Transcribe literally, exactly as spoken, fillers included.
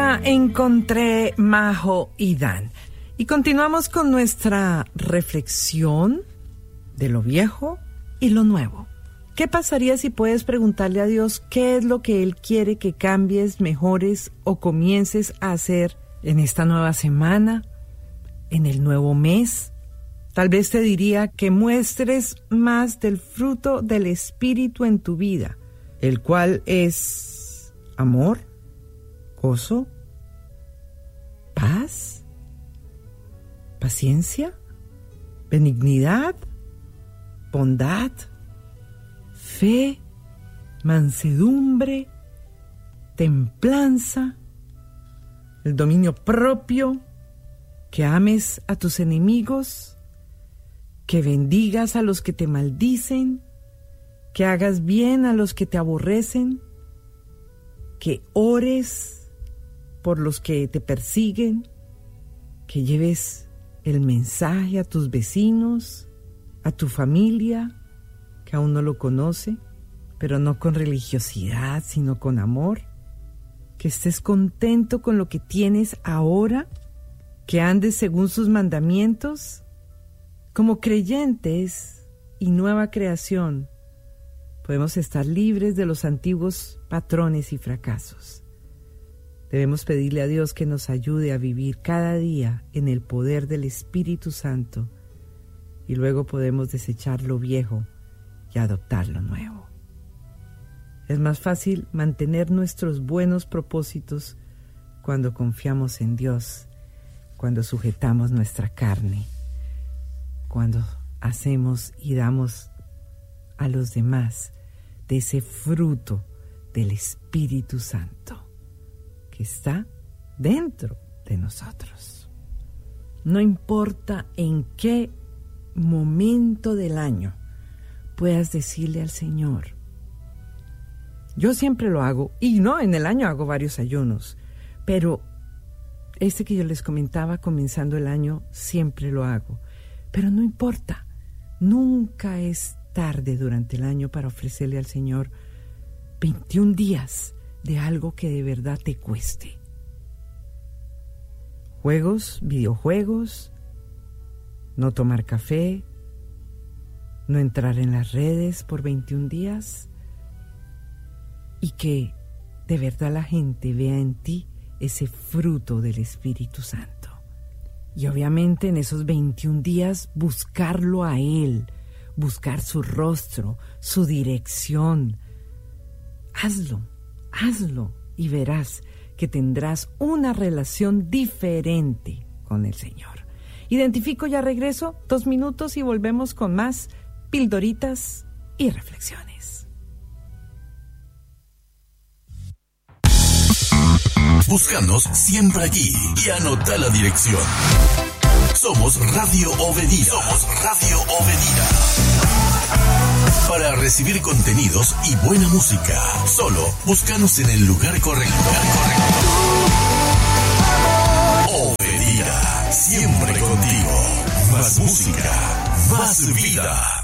Ya encontré Majo y Dan. Y continuamos con nuestra reflexión de lo viejo y lo nuevo. ¿Qué pasaría si puedes preguntarle a Dios qué es lo que Él quiere que cambies, mejores o comiences a hacer en esta nueva semana, en el nuevo mes? Tal vez te diría que muestres más del fruto del Espíritu en tu vida, el cual es amor, gozo, paz, paciencia, benignidad, bondad, fe, mansedumbre, templanza, el dominio propio, que ames a tus enemigos, que bendigas a los que te maldicen, que hagas bien a los que te aborrecen, que ores por los que te persiguen, que lleves el mensaje a tus vecinos, a tu familia, que aún no lo conoce, pero no con religiosidad, sino con amor, que estés contento con lo que tienes ahora, que andes según sus mandamientos. Como creyentes y nueva creación, podemos estar libres de los antiguos patrones y fracasos. Debemos pedirle a Dios que nos ayude a vivir cada día en el poder del Espíritu Santo, y luego podemos desechar lo viejo y adoptar lo nuevo. Es más fácil mantener nuestros buenos propósitos cuando confiamos en Dios, cuando sujetamos nuestra carne, cuando hacemos y damos a los demás de ese fruto del Espíritu Santo que está dentro de nosotros. No importa en qué momento del año puedas decirle al Señor. Yo siempre lo hago, y no, en el año hago varios ayunos, pero este que yo les comentaba comenzando el año, siempre lo hago. Pero no importa, nunca es tarde durante el año para ofrecerle al Señor veintiún días de algo que de verdad te cueste. Juegos, videojuegos, no tomar café, no entrar en las redes por veintiún días, y que de verdad la gente vea en ti ese fruto del Espíritu Santo. Y obviamente en esos veintiún días buscarlo a Él, buscar su rostro, su dirección. Hazlo, hazlo y verás que tendrás una relación diferente con el Señor. Identifico, ya regreso, dos minutos y volvemos con más pildoritas y reflexiones. Búscanos siempre allí y anota la dirección. Somos Radio Obedía. Somos Radio Obedía. Para recibir contenidos y buena música, solo búscanos en el lugar correcto. Obedía, siempre contigo. Más música, más vida.